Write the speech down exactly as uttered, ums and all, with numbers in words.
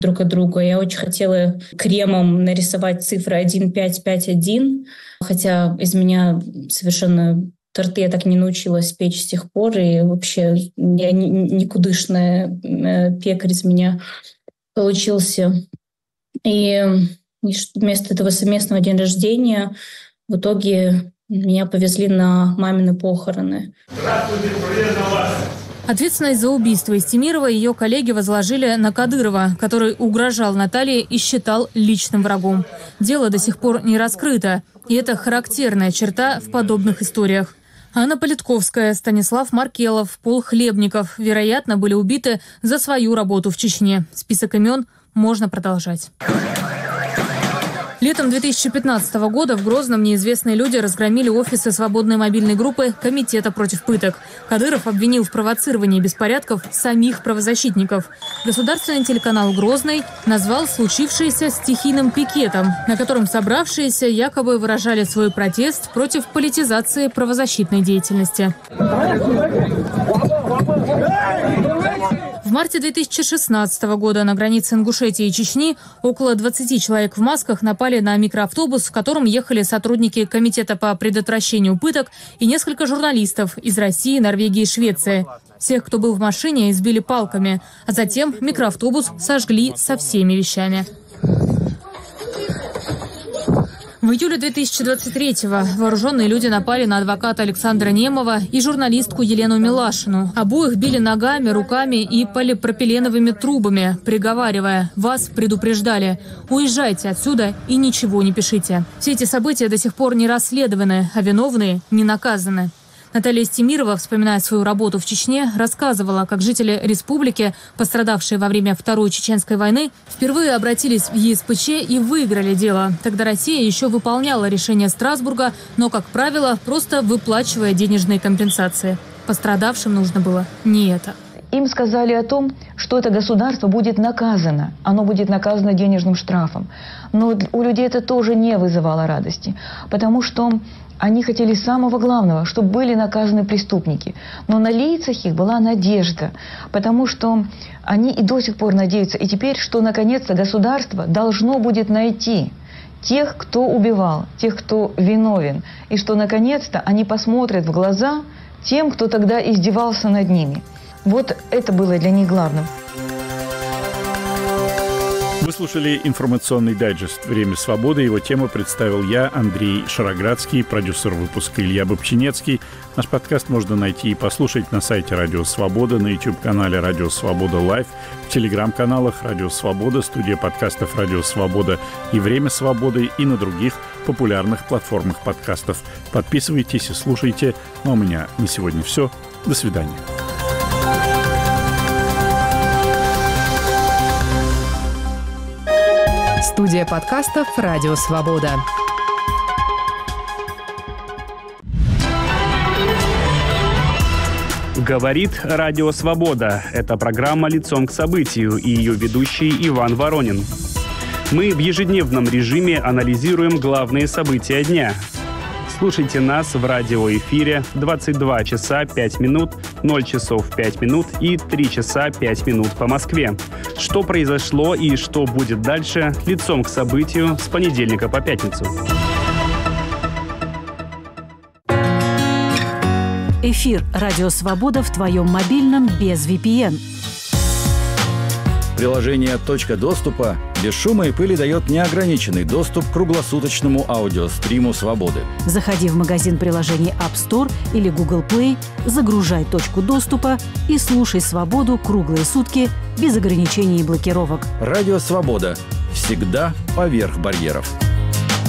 друг от друга. Я очень хотела кремом нарисовать цифры один пять пять один, хотя из меня совершенно торты я так не научилась печь с тех пор, и вообще я никудышная пекарь из меня получился. И вместо этого совместного дня рождения в итоге меня повезли на мамины похороны. Здравствуйте, приветствую вас! Ответственность за убийство Истемирова ее коллеги возложили на Кадырова, который угрожал Наталье и считал личным врагом. Дело до сих пор не раскрыто, и это характерная черта в подобных историях. Анна Политковская, Станислав Маркелов, Пол Хлебников, вероятно, были убиты за свою работу в Чечне. Список имен можно продолжать. Летом две тысячи пятнадцатого года в Грозном неизвестные люди разгромили офисы свободной мобильной группы Комитета против пыток. Кадыров обвинил в провоцировании беспорядков самих правозащитников. Государственный телеканал «Грозный» назвал случившееся стихийным пикетом, на котором собравшиеся якобы выражали свой протест против политизации правозащитной деятельности. В марте две тысячи шестнадцатого года на границе Ингушетии и Чечни около двадцати человек в масках напали на микроавтобус, в котором ехали сотрудники Комитета по предотвращению пыток и несколько журналистов из России, Норвегии и Швеции. Всех, кто был в машине, избили палками, а затем микроавтобус сожгли со всеми вещами. В июле две тысячи двадцать третьего вооруженные люди напали на адвоката Александра Немова и журналистку Елену Милашину. Обоих били ногами, руками и полипропиленовыми трубами, приговаривая: «Вас предупреждали. Уезжайте отсюда и ничего не пишите». Все эти события до сих пор не расследованы, а виновные не наказаны. Наталья Истемирова, вспоминая свою работу в Чечне, рассказывала, как жители республики, пострадавшие во время Второй Чеченской войны, впервые обратились в Е С П Ч и выиграли дело. Тогда Россия еще выполняла решение Страсбурга, но, как правило, просто выплачивая денежные компенсации. Пострадавшим нужно было не это. Им сказали о том, что это государство будет наказано. Оно будет наказано денежным штрафом. Но у людей это тоже не вызывало радости, потому что они хотели самого главного, чтобы были наказаны преступники. Но на лицах их была надежда, потому что они и до сих пор надеются. И теперь, что наконец-то государство должно будет найти тех, кто убивал, тех, кто виновен. И что наконец-то они посмотрят в глаза тем, кто тогда издевался над ними. Вот это было для них главным. Вы слушали информационный дайджест «Время свободы». Его тему представил я, Андрей Шароградский, продюсер выпуска Илья Бобчинецкий. Наш подкаст можно найти и послушать на сайте Радио Свобода, на YouTube-канале Радио Свобода Лайв, в телеграм-каналах Радио Свобода, студия подкастов Радио Свобода и Время свободы, и на других популярных платформах подкастов. Подписывайтесь и слушайте. Ну, а у меня на сегодня все. До свидания. Студия подкастов «Радио Свобода». Говорит Радио Свобода. Это программа «Лицом к событию» и ее ведущий Иван Воронин. Мы в ежедневном режиме анализируем главные события дня. Слушайте нас в радиоэфире двадцать два часа пять минут, ноль часов пять минут и три часа пять минут по Москве. Что произошло и что будет дальше, лицом к событию с понедельника по пятницу. Эфир «Радио Свобода» в твоем мобильном без ви пи эн. Приложение «Точка доступа» без шума и пыли дает неограниченный доступ к круглосуточному аудиостриму «Свободы». Заходи в магазин приложений App Store или Google Play, загружай «Точку доступа» и слушай «Свободу» круглые сутки без ограничений и блокировок. Радио «Свобода». Всегда поверх барьеров.